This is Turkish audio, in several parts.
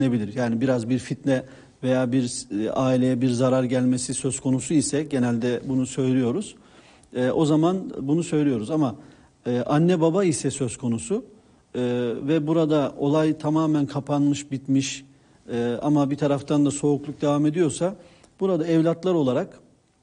nebilir. Yani biraz bir fitne veya bir aileye bir zarar gelmesi söz konusu ise genelde bunu söylüyoruz. O zaman bunu söylüyoruz ama anne baba ise söz konusu ve burada olay tamamen kapanmış, bitmiş ama bir taraftan da soğukluk devam ediyorsa burada evlatlar olarak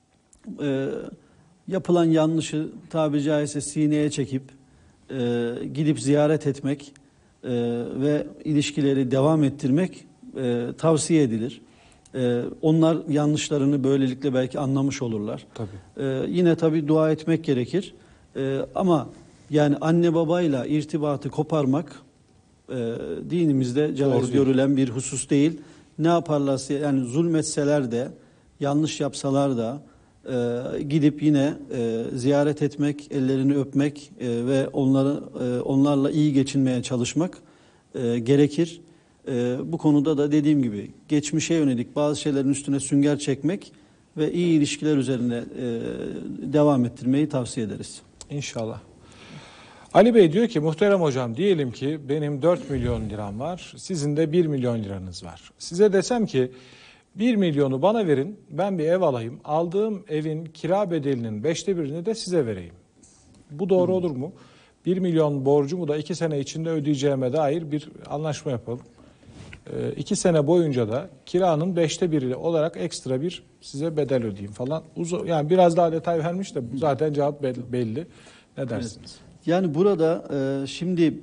yapılan yanlışı tabiri caizse sineye çekip gidip ziyaret etmek ve ilişkileri devam ettirmek tavsiye edilir. Onlar yanlışlarını böylelikle belki anlamış olurlar. Tabii. Yine tabii dua etmek gerekir. Ama yani anne babayla irtibatı koparmak dinimizde caiz görülen bir husus değil. Ne yaparlarsa yani zulmetseler de yanlış yapsalar da gidip yine ziyaret etmek, ellerini öpmek ve onlarla iyi geçinmeye çalışmak gerekir. Bu konuda da dediğim gibi geçmişe yönelik bazı şeylerin üstüne sünger çekmek ve iyi ilişkiler üzerine devam ettirmeyi tavsiye ederiz. İnşallah. Ali Bey diyor ki muhterem hocam diyelim ki benim 4 milyon liram var, sizin de 1 milyon liranız var. Size desem ki 1 milyonu bana verin, ben bir ev alayım, aldığım evin kira bedelinin 1/5'ini de size vereyim. Bu doğru olur mu? 1 milyon borcumu da 2 sene içinde ödeyeceğime dair bir anlaşma yapalım. 2 sene boyunca da kiranın 1/5 olarak ekstra bir size bedel ödeyeyim falan. Yani biraz daha detay vermiş de zaten cevap belli. Ne dersiniz? Evet. Yani burada şimdi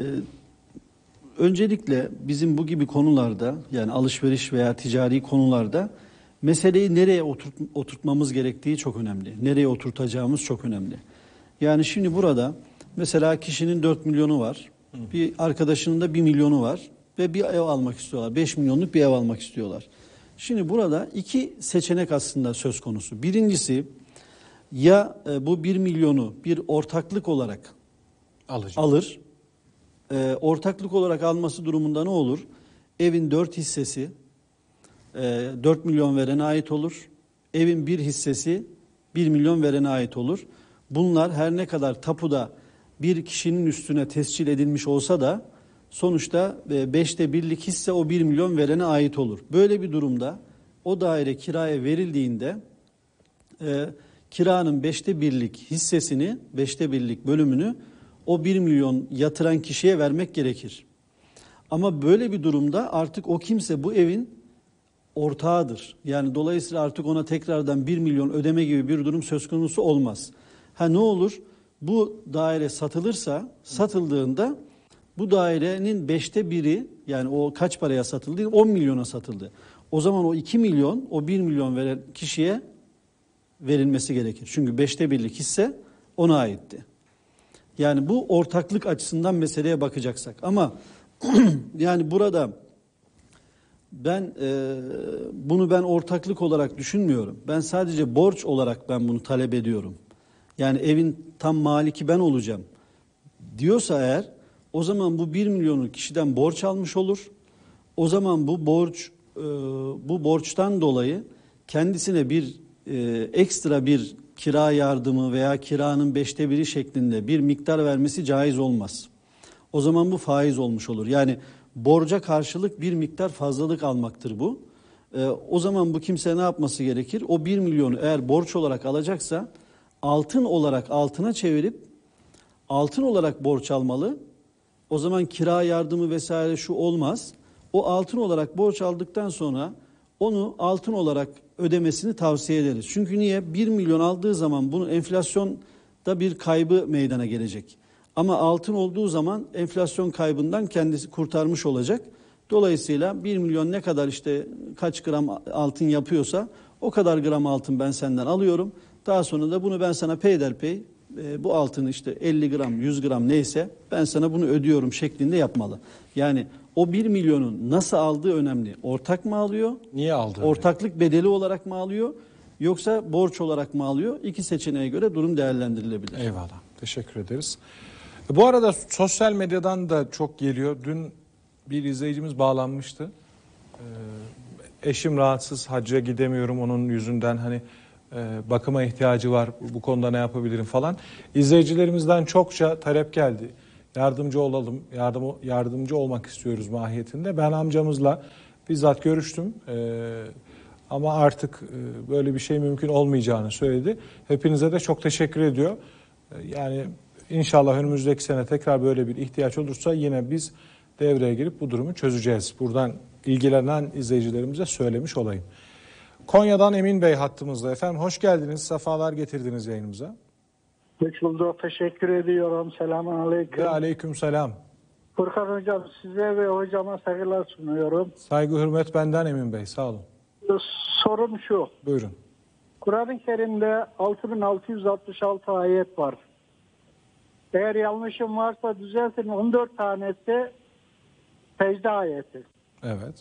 öncelikle bizim bu gibi konularda yani alışveriş veya ticari konularda meseleyi nereye oturtmamız gerektiği çok önemli. Nereye oturtacağımız çok önemli. Yani şimdi burada mesela kişinin 4 milyonu var. Bir arkadaşının da 1 milyonu var. Ve bir ev almak istiyorlar. 5 milyonluk bir ev almak istiyorlar. Şimdi burada iki seçenek aslında söz konusu. Birincisi ya bu 1 milyonu bir ortaklık olarak alır. Ortaklık olarak alması durumunda ne olur? Evin 4 hissesi 4 milyon verene ait olur. Evin 1 hissesi 1 milyon verene ait olur. Bunlar her ne kadar tapuda bir kişinin üstüne tescil edilmiş olsa da sonuçta 5'te 1'lik hisse o 1 milyon verene ait olur. Böyle bir durumda o daire kiraya verildiğinde kiranın 5'te 1'lik hissesini, 5'te 1'lik bölümünü o 1 milyon yatıran kişiye vermek gerekir. Ama böyle bir durumda artık o kimse bu evin ortağıdır. Yani dolayısıyla artık ona tekrardan 1 milyon ödeme gibi bir durum söz konusu olmaz. Ne olur? Bu daire satıldığında bu dairenin 5'te 1'i yani o kaç paraya satıldı? 10 milyona satıldı. O zaman o 2 milyon o 1 milyon veren kişiye verilmesi gerekir. Çünkü 5'te 1'lik hisse ona aitti. Yani bu ortaklık açısından meseleye bakacaksak. Ama yani burada bunu ben ortaklık olarak düşünmüyorum. Ben sadece borç olarak ben bunu talep ediyorum. Yani evin tam maliki ben olacağım diyorsa eğer o zaman bu 1 milyonu kişiden borç almış olur. O zaman bu borçtan dolayı kendisine bir ekstra bir kira yardımı veya kiranın 5'te 1'i şeklinde bir miktar vermesi caiz olmaz. O zaman bu faiz olmuş olur. Yani borca karşılık bir miktar fazlalık almaktır bu. O zaman bu kimse ne yapması gerekir? O 1 milyonu eğer borç olarak alacaksa altın olarak altına çevirip altın olarak borç almalı. O zaman kira yardımı vesaire şu olmaz. O altın olarak borç aldıktan sonra onu altın olarak ödemesini tavsiye ederiz. Çünkü niye? 1 milyon aldığı zaman bunun enflasyonda bir kaybı meydana gelecek. Ama altın olduğu zaman enflasyon kaybından kendisi kurtarmış olacak. Dolayısıyla 1 milyon ne kadar işte kaç gram altın yapıyorsa o kadar gram altın ben senden alıyorum. Daha sonra da bunu ben sana peyderpey bu altını işte 50 gram 100 gram neyse ben sana bunu ödüyorum şeklinde yapmalı. Yani o 1 milyonun nasıl aldığı önemli. Ortak mı alıyor? Niye aldı? Ortaklık bedeli olarak mı alıyor? Yoksa borç olarak mı alıyor? İki seçeneğe göre durum değerlendirilebilir. Eyvallah. Teşekkür ederiz. Bu arada sosyal medyadan da çok geliyor. Dün bir izleyicimiz bağlanmıştı. Eşim rahatsız, hacca gidemiyorum onun yüzünden bakıma ihtiyacı var, bu konuda ne yapabilirim falan. İzleyicilerimizden çokça talep geldi. yardımcı olalım, yardımcı olmak istiyoruz mahiyetinde. Ben amcamızla bizzat görüştüm. Ama artık böyle bir şey mümkün olmayacağını söyledi. Hepinize de çok teşekkür ediyor. Yani inşallah önümüzdeki sene tekrar böyle bir ihtiyaç olursa yine biz devreye girip bu durumu çözeceğiz. Buradan ilgilenen izleyicilerimize söylemiş olayım. Konya'dan Emin Bey hattımızda. Efendim hoş geldiniz, sefalar getirdiniz yayınımıza. Hoş bulduk, teşekkür ediyorum. Selamun aleyküm. Ve aleyküm selam. Furkan Hocam, size ve hocama saygılar sunuyorum. Saygı hürmet benden Emin Bey, sağ olun. Sorum şu. Buyurun. Kur'an-ı Kerim'de 6666 ayet var. Eğer yanlışım varsa düzeltin, 14 tanesi secde ayeti. Evet.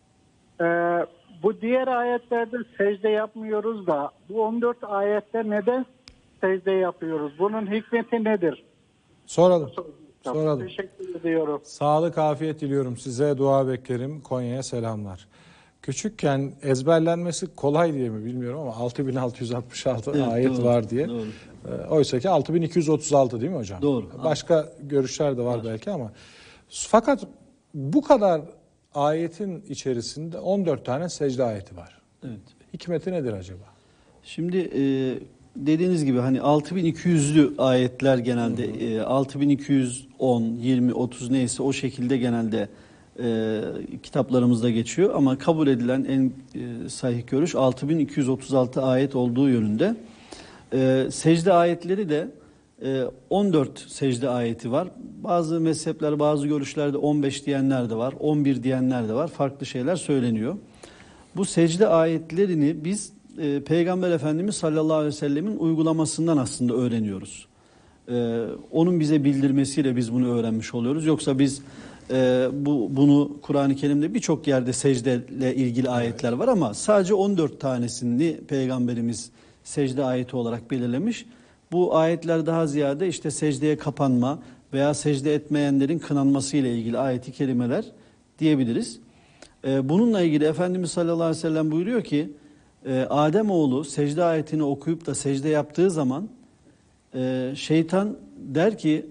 Bu diğer ayetlerde secde yapmıyoruz da bu 14 ayette neden secde yapıyoruz? Bunun hikmeti nedir? Soralım. Teşekkür ediyorum. Sağlık, afiyet diliyorum size. Dua beklerim. Konya'ya selamlar. Küçükken ezberlenmesi kolay diye mi bilmiyorum ama 6666 evet, ayet doğru, var diye. Doğru. Oysa ki 6236 değil mi hocam? Doğru. Başka görüşler de var belki ama. Fakat bu kadar ayetin içerisinde 14 tane secde ayeti var. Evet. Hikmeti nedir acaba? Şimdi dediğiniz gibi hani 6200'lü ayetler genelde 6210, 20, 30 neyse o şekilde genelde kitaplarımızda geçiyor ama kabul edilen en sahih görüş 6236 ayet olduğu yönünde. Secde ayetleri de 14 secde ayeti var. Bazı mezhepler, bazı görüşlerde 15 diyenler de var, 11 diyenler de var. Farklı şeyler söyleniyor. Bu secde ayetlerini biz Peygamber Efendimiz sallallahu aleyhi ve sellemin uygulamasından aslında öğreniyoruz. Onun bize bildirmesiyle biz bunu öğrenmiş oluyoruz. Yoksa biz bunu Kur'an-ı Kerim'de birçok yerde secdeyle ilgili ayetler var ama sadece 14 tanesini Peygamberimiz secde ayeti olarak belirlemiş. Bu ayetler daha ziyade işte secdeye kapanma veya secde etmeyenlerin kınanması ile ilgili ayeti kerimeler diyebiliriz. Bununla ilgili Efendimiz sallallahu aleyhi ve sellem buyuruyor ki Ademoğlu secde ayetini okuyup da secde yaptığı zaman şeytan der ki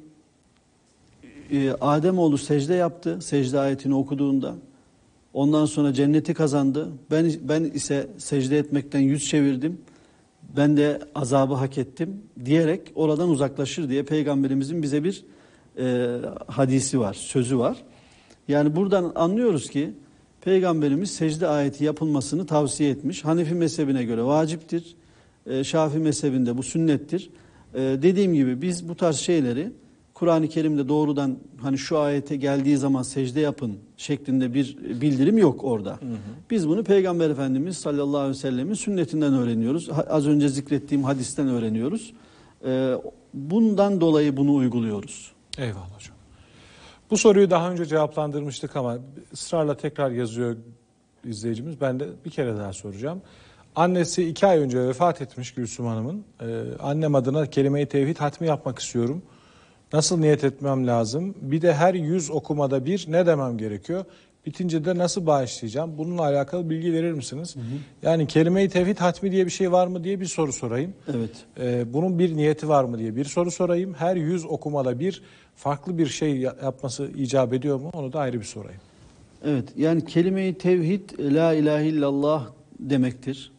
Ademoğlu secde yaptı secde ayetini okuduğunda. Ondan sonra cenneti kazandı. Ben ise secde etmekten yüz çevirdim. Ben de azabı hak ettim diyerek oradan uzaklaşır diye Peygamberimizin bize bir hadisi var, sözü var. Yani buradan anlıyoruz ki Peygamberimiz secde ayeti yapılmasını tavsiye etmiş. Hanefi mezhebine göre vaciptir. Şafii mezhebinde bu sünnettir. Dediğim gibi biz bu tarz şeyleri Kur'an-ı Kerim'de doğrudan hani şu ayete geldiği zaman secde yapın şeklinde bir bildirim yok orada. Hı hı. Biz bunu Peygamber Efendimiz sallallahu aleyhi ve sellemin sünnetinden öğreniyoruz. Az önce zikrettiğim hadisten öğreniyoruz. Bundan dolayı bunu uyguluyoruz. Eyvallah hocam. Bu soruyu daha önce cevaplandırmıştık ama ısrarla tekrar yazıyor izleyicimiz. Ben de bir kere daha soracağım. Annesi 2 ay önce vefat etmiş Gülsüm Hanım'ın. Annem adına kelime-i tevhid hatmi yapmak istiyorum. Nasıl niyet etmem lazım? Bir de her 100 okumada bir ne demem gerekiyor? Bitince de nasıl bağışlayacağım? Bununla alakalı bilgi verir misiniz? Hı hı. Yani kelime-i tevhid hatmi diye bir şey var mı diye bir soru sorayım. Evet. Bunun bir niyeti var mı diye bir soru sorayım. Her 100 okumada bir farklı bir şey yapması icap ediyor mu? Onu da ayrı bir sorayım. Evet. Yani kelime-i tevhid la ilahe illallah demektir.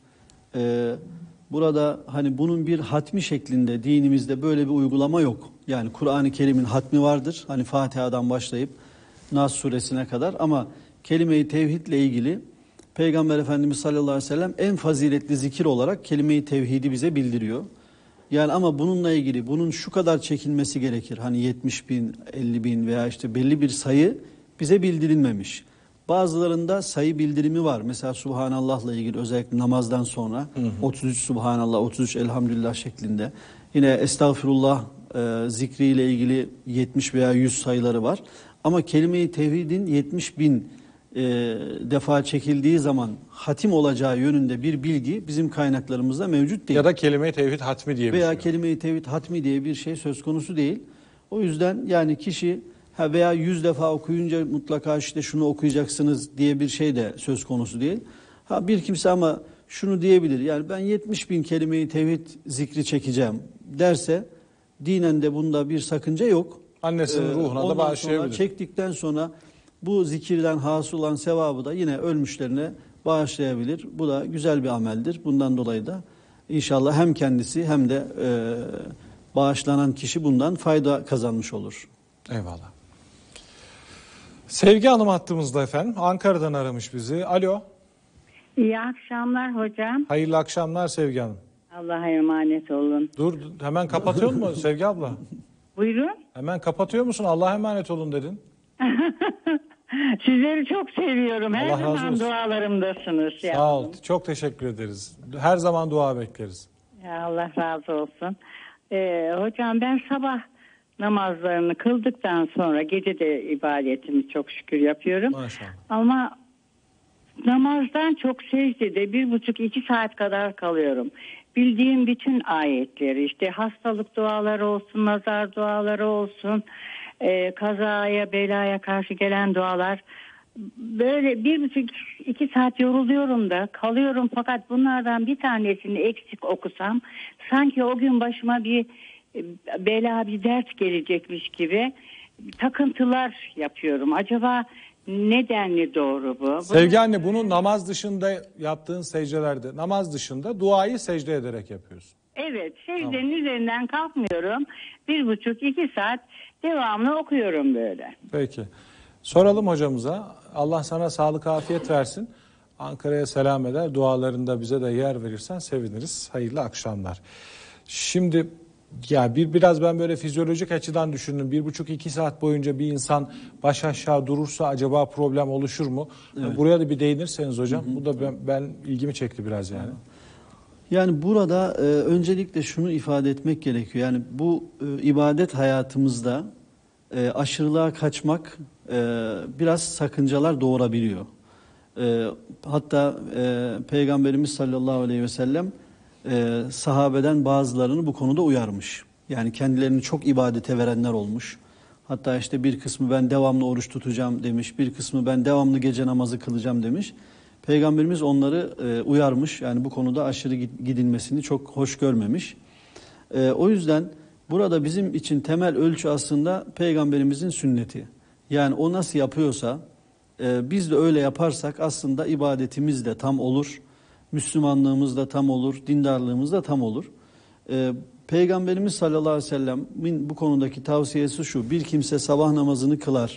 Burada hani bunun bir hatmi şeklinde dinimizde böyle bir uygulama yok. Yani Kur'an-ı Kerim'in hatmi vardır. Hani Fatiha'dan başlayıp Nas suresine kadar ama kelime-i tevhidle ilgili Peygamber Efendimiz sallallahu aleyhi ve sellem en faziletli zikir olarak kelime-i tevhidi bize bildiriyor. Yani ama bununla ilgili bunun şu kadar çekilmesi gerekir. Hani 70 bin, 50 bin veya işte belli bir sayı bize bildirilmemiş. Bazılarında sayı bildirimi var. Mesela Subhanallah'la ilgili özellikle namazdan sonra 33 Subhanallah, 33 Elhamdülillah şeklinde. Yine Estağfirullah zikriyle ilgili 70 veya 100 sayıları var. Ama kelime-i tevhidin 70 bin defa çekildiği zaman hatim olacağı yönünde bir bilgi bizim kaynaklarımızda mevcut değil. Ya da kelime-i tevhid hatmi diye bir veya şey. kelime-i tevhid hatmi diye bir şey söz konusu değil. O yüzden yani kişi veya 100 defa okuyunca mutlaka işte şunu okuyacaksınız diye bir şey de söz konusu değil. Bir kimse ama şunu diyebilir. Yani ben 70 bin kelime-i tevhid zikri çekeceğim derse dinen de bunda bir sakınca yok. Annesinin ruhuna da bağışlayabilir. Çektikten sonra bu zikirden hasıl olan sevabı da yine ölmüşlerine bağışlayabilir. Bu da güzel bir ameldir. Bundan dolayı da inşallah hem kendisi hem de bağışlanan kişi bundan fayda kazanmış olur. Eyvallah. Sevgi Hanım hattımızda efendim. Ankara'dan aramış bizi. Alo. İyi akşamlar hocam. Hayırlı akşamlar Sevgi Hanım. Allah'a emanet olun. Dur, hemen kapatıyor mu Sevgi abla? Buyurun. Hemen kapatıyor musun? Allah'a emanet olun dedin. Sizleri çok seviyorum. Her Allah razı zaman olsun. dualarımdasınız. Sağ ol. Çok teşekkür ederiz. Her zaman dua bekleriz. Ya Allah razı olsun. Hocam ben sabah namazlarını kıldıktan sonra gece de ibadetimi çok şükür yapıyorum. Maşallah. Ama namazdan çok secdede 1,5-2 saat kadar kalıyorum. Bildiğim bütün ayetleri, işte hastalık duaları olsun, nazar duaları olsun, kazaya belaya karşı gelen dualar, böyle 1,5-2 saat yoruluyorum da kalıyorum, fakat bunlardan bir tanesini eksik okusam sanki o gün başıma bir bela, bir dert gelecekmiş gibi takıntılar yapıyorum. Acaba nedenli doğru bu? Sevgi anne, bunu namaz dışında yaptığın secdelerde, namaz dışında duayı secde ederek yapıyorsun. Evet, secdenin üzerinden kalkmıyorum. 1,5-2 saat devamlı okuyorum böyle. Peki. Soralım hocamıza. Allah sana sağlık, afiyet versin. Ankara'ya selam eder. Dualarında bize de yer verirsen seviniriz. Hayırlı akşamlar. Şimdi ya biraz ben böyle fizyolojik açıdan düşündüm. 1,5-2 saat boyunca bir insan baş aşağı durursa acaba problem oluşur mu? Evet. Buraya da bir değinirseniz hocam. Bu da ben ilgimi çekti biraz yani. Yani burada öncelikle şunu ifade etmek gerekiyor. Yani bu ibadet hayatımızda aşırılığa kaçmak biraz sakıncalar doğurabiliyor. Hatta Peygamberimiz sallallahu aleyhi ve sellem sahabeden bazılarını bu konuda uyarmış. Yani kendilerini çok ibadete verenler olmuş. Hatta işte bir kısmı ben devamlı oruç tutacağım demiş, bir kısmı ben devamlı gece namazı kılacağım demiş. Peygamberimiz onları uyarmış. Yani bu konuda aşırı gidilmesini çok hoş görmemiş. O yüzden burada bizim için temel ölçü aslında Peygamberimizin sünneti. Yani o nasıl yapıyorsa biz de öyle yaparsak aslında ibadetimiz de tam olur. Müslümanlığımız da tam olur, dindarlığımız da tam olur. Peygamberimiz sallallahu aleyhi ve sellem'in bu konudaki tavsiyesi şu: bir kimse sabah namazını kılar.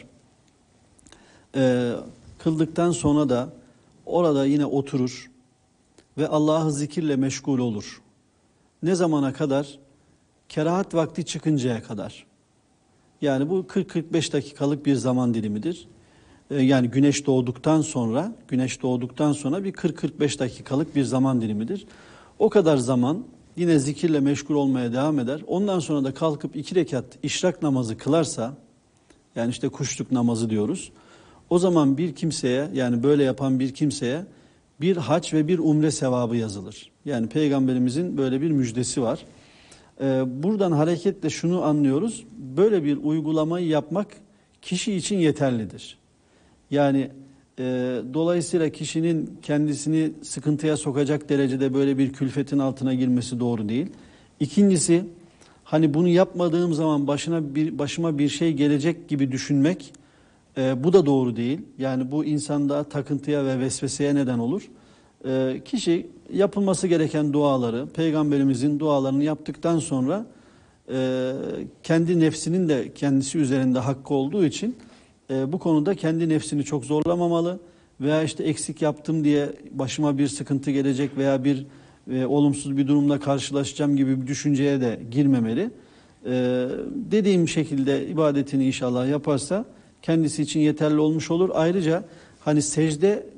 Kıldıktan sonra da orada yine oturur ve Allah'ı zikirle meşgul olur. Ne zamana kadar? Kerahat vakti çıkıncaya kadar. Yani bu 40-45 dakikalık bir zaman dilimidir. Yani güneş doğduktan sonra bir 40-45 dakikalık bir zaman dilimidir. O kadar zaman yine zikirle meşgul olmaya devam eder. Ondan sonra da kalkıp 2 rekat işrak namazı kılarsa, yani işte kuşluk namazı diyoruz. O zaman bir kimseye, yani böyle yapan bir kimseye bir hac ve bir umre sevabı yazılır. Yani Peygamberimizin böyle bir müjdesi var. Buradan hareketle şunu anlıyoruz: böyle bir uygulamayı yapmak kişi için yeterlidir. Yani dolayısıyla kişinin kendisini sıkıntıya sokacak derecede böyle bir külfetin altına girmesi doğru değil. İkincisi, hani bunu yapmadığım zaman başıma bir şey gelecek gibi düşünmek, bu da doğru değil. Yani bu insanda takıntıya ve vesveseye neden olur. Kişi yapılması gereken duaları, Peygamberimizin dualarını yaptıktan sonra kendi nefsinin de kendisi üzerinde hakkı olduğu için bu konuda kendi nefsini çok zorlamamalı veya işte eksik yaptım diye başıma bir sıkıntı gelecek veya bir olumsuz bir durumla karşılaşacağım gibi bir düşünceye de girmemeli. Dediğim şekilde ibadetini inşallah yaparsa kendisi için yeterli olmuş olur. Ayrıca hani secde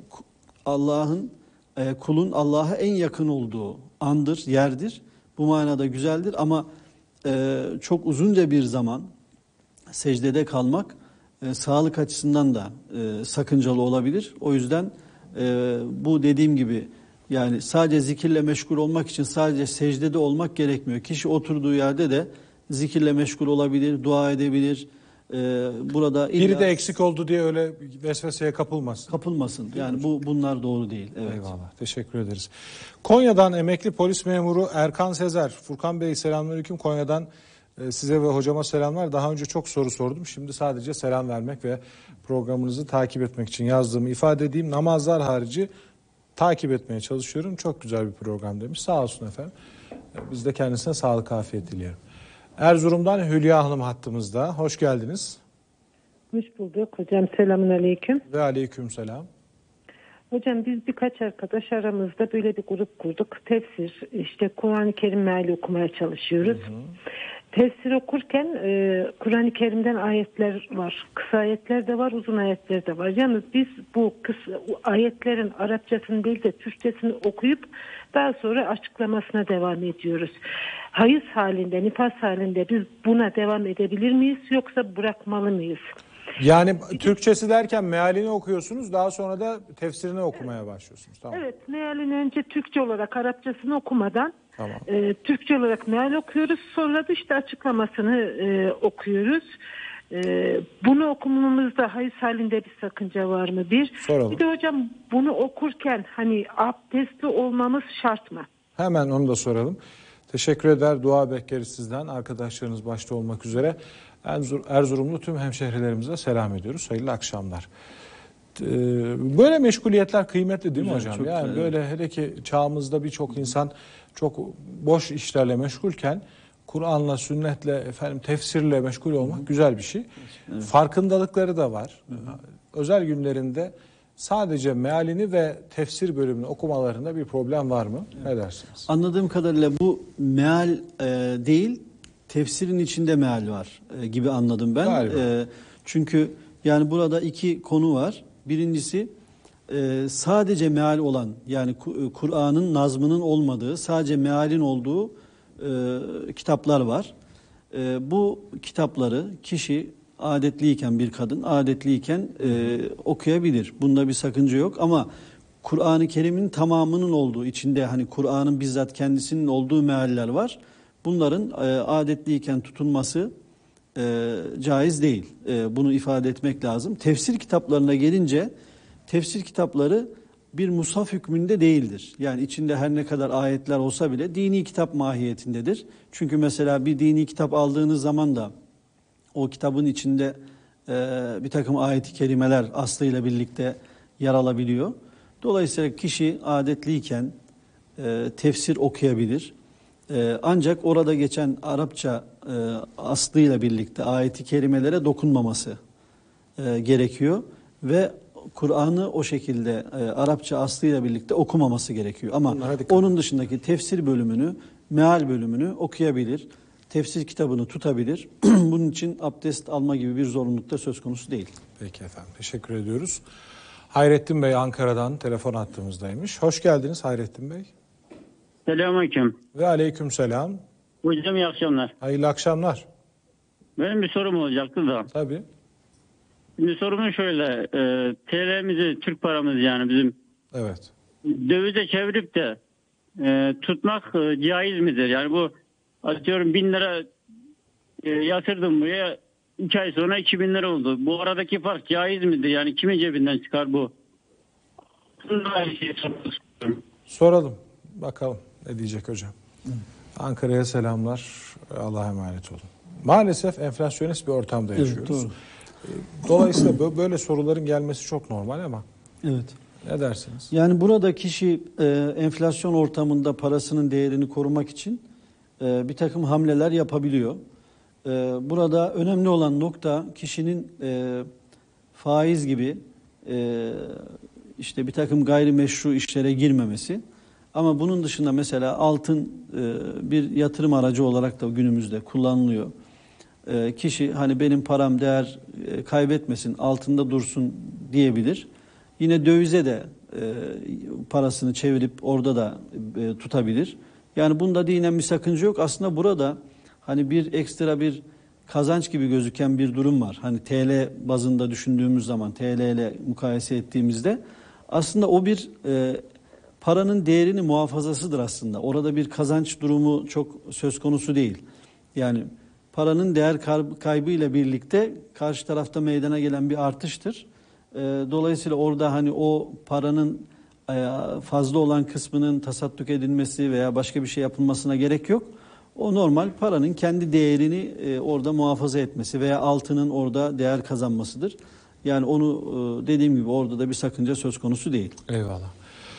kulun Allah'a en yakın olduğu andır, yerdir. Bu manada güzeldir ama çok uzunca bir zaman secdede kalmak sağlık açısından da sakıncalı olabilir. O yüzden bu dediğim gibi, yani sadece zikirle meşgul olmak için sadece secdede olmak gerekmiyor. Kişi oturduğu yerde de zikirle meşgul olabilir, dua edebilir. Burada biri de eksik oldu diye öyle vesveseye kapılmasın. Kapılmasın. Yani bunlar doğru değil. Evet. Eyvallah. Teşekkür ederiz. Konya'dan emekli polis memuru Erkan Sezer. Furkan Bey selamünaleyküm. Konya'dan Size ve hocama selamlar. Daha önce çok soru sordum. Şimdi sadece selam vermek ve programınızı takip etmek için yazdığımı ifade edeyim. Namazlar harici takip etmeye çalışıyorum. Çok güzel bir program demiş. Sağ olsun efendim. Biz de kendisine sağlık, afiyet dileyelim. Erzurum'dan Hülya Hanım hattımızda. Hoş geldiniz. Hoş bulduk. Hocam selamun aleyküm. Ve aleyküm selam. Hocam biz birkaç arkadaş aramızda böyle bir grup kurduk. Tefsir, işte Kur'an-ı Kerim meali okumaya çalışıyoruz. Tefsir okurken Kur'an-ı Kerim'den ayetler var. Kısa ayetler de var, uzun ayetler de var. Yalnız biz bu kısa ayetlerin Arapçasını değil de Türkçesini okuyup daha sonra açıklamasına devam ediyoruz. Hayız halinde, nifas halinde biz buna devam edebilir miyiz yoksa bırakmalı mıyız? Yani Türkçesi derken mealini okuyorsunuz, daha sonra da tefsirini okumaya başlıyorsunuz. Tamam. Evet, mealini önce Türkçe olarak Arapçasını okumadan Tamam. Türkçe olarak meal okuyoruz. Sonra da işte açıklamasını okuyoruz. Bunu okumamızda hayız halinde bir sakınca var mı? Soralım. Bir de hocam bunu okurken hani abdestli olmamız şart mı? Hemen onu da soralım. Teşekkür eder, dua bekleriz sizden, arkadaşlarınız başta olmak üzere. Erzurumlu tüm hemşehrilerimize selam ediyoruz. Hayırlı akşamlar. Böyle meşguliyetler kıymetli değil mi hocam? Çok Yani güzel. böyle, hele ki çağımızda birçok insan çok boş işlerle meşgulken Kur'an'la, sünnetle, tefsirle meşgul olmak güzel bir şey. Evet. Farkındalıkları da var. Özel günlerinde sadece mealini ve tefsir bölümünü okumalarında bir problem var mı? Evet. Ne dersiniz? Anladığım kadarıyla bu meal değil, tefsirin içinde meal var gibi anladım ben. Çünkü yani burada iki konu var. Birincisi sadece meal olan, yani Kur'an'ın nazmının olmadığı, sadece mealin olduğu kitaplar var. Bu kitapları kişi adetliyken, bir kadın adetliyken okuyabilir. Bunda bir sakınca yok ama Kur'an-ı Kerim'in tamamının olduğu, içinde hani Kur'an'ın bizzat kendisinin olduğu mealler var. Bunların adetliyken tutulması caiz değil. Bunu ifade etmek lazım. Tefsir kitaplarına gelince, tefsir kitapları bir mushaf hükmünde değildir. Yani içinde her ne kadar ayetler olsa bile dini kitap mahiyetindedir. Çünkü mesela bir dini kitap aldığınız zaman da o kitabın içinde bir takım ayet-i kerimeler aslıyla birlikte yer alabiliyor. Dolayısıyla kişi adetliyken tefsir okuyabilir. Ancak orada geçen Arapça aslıyla birlikte ayet-i kerimelere dokunmaması gerekiyor ve Kur'an'ı o şekilde Arapça aslıyla birlikte okumaması gerekiyor. Ama onun dışındaki tefsir bölümünü, meal bölümünü okuyabilir. Tefsir kitabını tutabilir. Bunun için abdest alma gibi bir zorunluluk da söz konusu değil. Peki efendim, teşekkür ediyoruz. Hayrettin Bey Ankara'dan telefon hattımızdaymış. Hoş geldiniz Hayrettin Bey. Selamünaleyküm. Ve aleyküm selam. Hocam iyi akşamlar. Hayırlı akşamlar. Benim bir sorum olacaktı da. Tabii. Şimdi sorumun şöyle. TL'mizi, Türk paramız yani bizim. Evet. Dövize çevirip de tutmak caiz midir? Yani bu atıyorum 1000 lira yatırdım buraya, 2 ay sonra 2000 lira oldu. Bu aradaki fark caiz midir? Yani kimin cebinden çıkar bu? Soralım. Bakalım ne diyecek hocam. Ankara'ya selamlar. Allah'a emanet olun. Maalesef enflasyonist bir ortamda yaşıyoruz. Evet, dolayısıyla böyle soruların gelmesi çok normal ama. Evet. Ne dersiniz? Yani burada kişi enflasyon ortamında parasının değerini korumak için bir takım hamleler yapabiliyor. Burada önemli olan nokta kişinin faiz gibi işte bir takım gayrimeşru işlere girmemesi. Ama bunun dışında mesela altın bir yatırım aracı olarak da günümüzde kullanılıyor. Kişi hani benim param değer kaybetmesin, altında dursun diyebilir. Yine dövize de parasını çevirip orada da tutabilir. Yani bunda dinen bir sakınca yok. Aslında burada hani bir ekstra bir kazanç gibi gözüken bir durum var. Hani TL bazında düşündüğümüz zaman, TL ile mukayese ettiğimizde aslında o bir paranın değerini muhafazasıdır aslında. Orada bir kazanç durumu çok söz konusu değil. Yani paranın değer kaybıyla birlikte karşı tarafta meydana gelen bir artıştır. Dolayısıyla orada hani o paranın fazla olan kısmının tasadduk edilmesi veya başka bir şey yapılmasına gerek yok. O normal paranın kendi değerini orada muhafaza etmesi veya altının orada değer kazanmasıdır. Yani onu dediğim gibi orada da bir sakınca söz konusu değil. Eyvallah.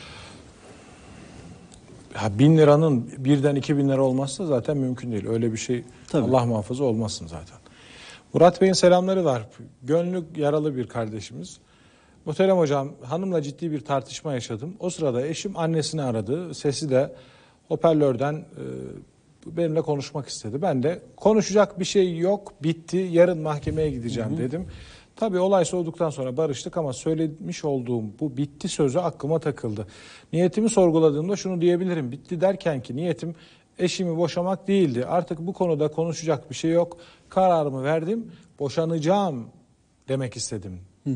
Ya 1000 liranın birden 2000 lira olmazsa zaten mümkün değil. Öyle bir şey Tabii. Allah muhafaza olmasın zaten. Murat Bey'in selamları var. Gönlü yaralı bir kardeşimiz. Muhterem hocam, hanımla ciddi bir tartışma yaşadım. O sırada eşim annesini aradı. Sesi de hoparlörden benimle konuşmak istedi. Ben de konuşacak bir şey yok, bitti, yarın mahkemeye gideceğim dedim. Tabii olay soğuduktan sonra barıştık ama söylemiş olduğum bu bitti sözü aklıma takıldı. Niyetimi sorguladığımda şunu diyebilirim. Bitti derken ki niyetim eşimi boşamak değildi. Artık bu konuda konuşacak bir şey yok. Kararımı verdim, boşanacağım demek istedim.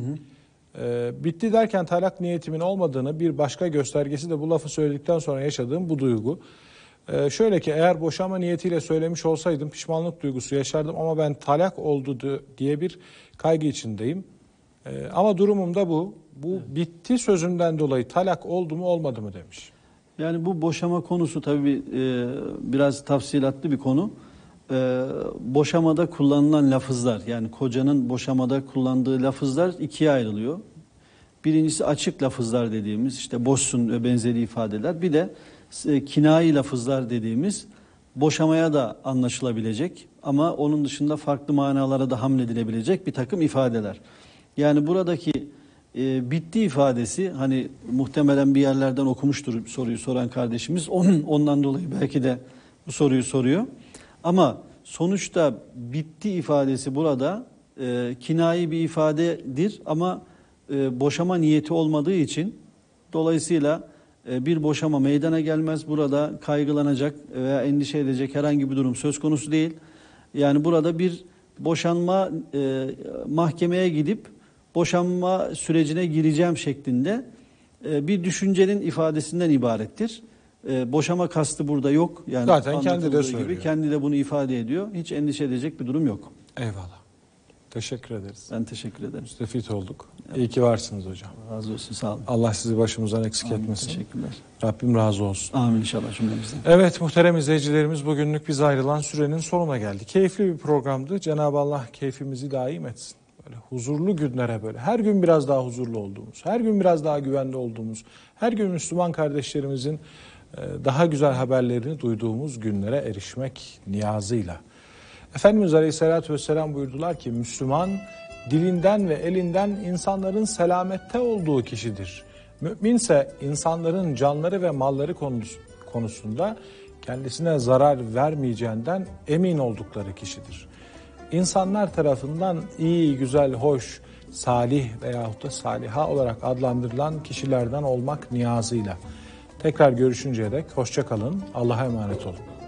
Bitti derken talak niyetimin olmadığını bir başka göstergesi de bu lafı söyledikten sonra yaşadığım bu duygu. Şöyle ki eğer boşanma niyetiyle söylemiş olsaydım pişmanlık duygusu yaşardım ama ben talak oldu diye bir kaygı içindeyim. Ama durumum da bu. Bu bitti sözünden dolayı talak oldu mu olmadı mı demiş. Yani bu boşama konusu tabii biraz tafsilatlı bir konu. Boşamada kullanılan lafızlar, yani kocanın boşamada kullandığı lafızlar ikiye ayrılıyor. Birincisi açık lafızlar dediğimiz, işte boşsun ve benzeri ifadeler. Bir de kinai lafızlar dediğimiz, boşamaya da anlaşılabilecek ama onun dışında farklı manalara da hamledilebilecek bir takım ifadeler. Yani buradaki bitti ifadesi, hani muhtemelen bir yerlerden okumuştur soruyu soran kardeşimiz. Ondan dolayı belki de bu soruyu soruyor. Ama sonuçta bitti ifadesi burada kinai bir ifadedir ama boşama niyeti olmadığı için dolayısıyla bir boşama meydana gelmez. Burada kaygılanacak veya endişe edecek herhangi bir durum söz konusu değil. Yani burada bir boşanma, mahkemeye gidip boşanma sürecine gireceğim şeklinde bir düşüncenin ifadesinden ibarettir. Boşama kastı burada yok. Yani zaten kendi de söylüyor. Gibi, kendi de bunu ifade ediyor. Hiç endişe edecek bir durum yok. Eyvallah. Teşekkür ederiz. Ben teşekkür ederim. Müstefit olduk. Evet. İyi ki varsınız hocam. Razı olsun, sağ olun. Allah sizi başımızdan eksik Amin, etmesin. teşekkürler. Rabbim razı olsun. Amin inşallah cümlemizden. Evet muhterem izleyicilerimiz, bugünlük biz ayrılan sürenin sonuna geldik. Keyifli bir programdı. Cenab-ı Allah keyfimizi daim etsin. Böyle huzurlu günlere, böyle her gün biraz daha huzurlu olduğumuz, her gün biraz daha güvende olduğumuz, her gün Müslüman kardeşlerimizin daha güzel haberlerini duyduğumuz günlere erişmek niyazıyla. Efendimiz Aleyhisselatü Vesselam buyurdular ki Müslüman dilinden ve elinden insanların selamette olduğu kişidir. Müminse insanların canları ve malları konusunda kendisine zarar vermeyeceğinden emin oldukları kişidir. İnsanlar tarafından iyi, güzel, hoş, salih veyahut da saliha olarak adlandırılan kişilerden olmak niyazıyla. Tekrar görüşünceye dek hoşça kalın, Allah'a emanet olun.